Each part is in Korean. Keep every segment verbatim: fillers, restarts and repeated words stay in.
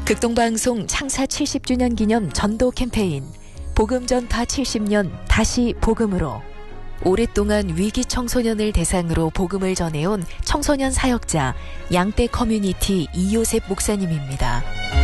극동방송 창사 칠십 주년 기념 전도 캠페인 복음 전파 칠십 년 다시 복음으로 오랫동안 위기 청소년을 대상으로 복음을 전해온 청소년 사역자 양떼 커뮤니티 이요셉 목사님입니다.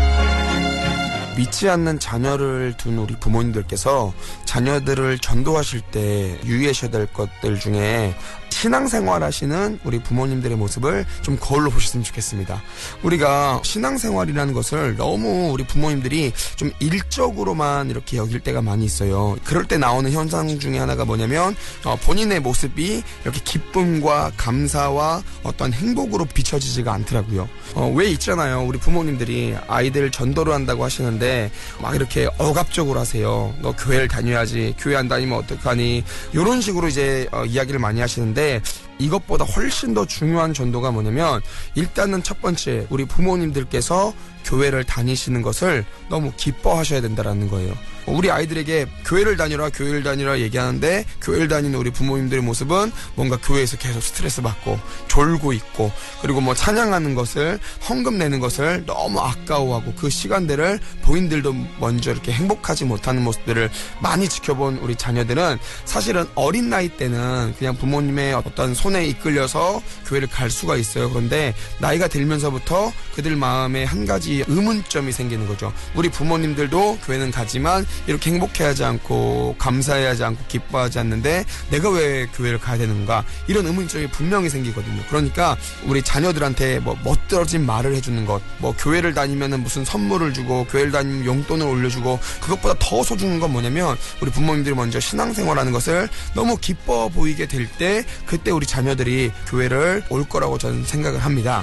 믿지 않는 자녀를 둔 우리 부모님들께서 자녀들을 전도하실 때 유의하셔야 될 것들 중에 신앙생활 하시는 우리 부모님들의 모습을 좀 거울로 보셨으면 좋겠습니다. 우리가 신앙생활이라는 것을 너무 우리 부모님들이 좀 일적으로만 이렇게 여길 때가 많이 있어요. 그럴 때 나오는 현상 중에 하나가 뭐냐면 어, 본인의 모습이 이렇게 기쁨과 감사와 어떤 행복으로 비춰지지가 않더라고요. 어, 왜 있잖아요. 우리 부모님들이 아이들 전도를 한다고 하시는데 막 이렇게 억압적으로 하세요. 너 교회를 다녀야지. 교회 안 다니면 어떡하니. 이런 식으로 이제 어, 이야기를 많이 하시는데 이것보다 훨씬 더 중요한 전도가 뭐냐면 일단은 첫 번째 우리 부모님들께서 교회를 다니시는 것을 너무 기뻐하셔야 된다는 거예요. 우리 아이들에게 교회를 다니라 교회를 다니라 얘기하는데 교회를 다니는 우리 부모님들의 모습은 뭔가 교회에서 계속 스트레스 받고 졸고 있고 그리고 뭐 찬양하는 것을 헌금 내는 것을 너무 아까워하고 그 시간들을 본인들도 먼저 이렇게 행복하지 못하는 모습들을 많이 지켜본 우리 자녀들은 사실은 어린 나이 때는 그냥 부모님의 어떤 손에 이끌려서 교회를 갈 수가 있어요. 그런데 나이가 들면서부터 그들 마음에 한 가지 의문점이 생기는 거죠. 우리 부모님들도 교회는 가지만 이렇게 행복해하지 않고 감사해하지 않고 기뻐하지 않는데 내가 왜 교회를 가야 되는가 이런 의문점이 분명히 생기거든요. 그러니까 우리 자녀들한테 뭐 멋들어진 말을 해주는 것, 뭐 교회를 다니면은 무슨 선물을 주고 교회를 다니면 용돈을 올려주고 그것보다 더 소중한 건 뭐냐면 우리 부모님들이 먼저 신앙생활하는 것을 너무 기뻐 보이게 될 때 그때 우리 자녀들이 교회를 올 거라고 저는 생각을 합니다.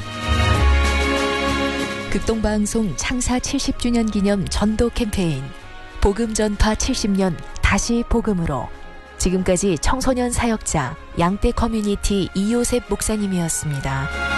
극동방송 창사 칠십 주년 기념 전도 캠페인 복음 전파 칠십 년 다시 복음으로 지금까지 청소년 사역자 양떼 커뮤니티 이요셉 목사님이었습니다.